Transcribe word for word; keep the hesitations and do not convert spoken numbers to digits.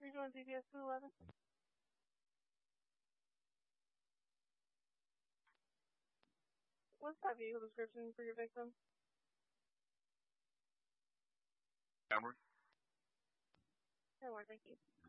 Are you doing D B S two eleven? What's that vehicle description for your victim? Camera. No more, thank you.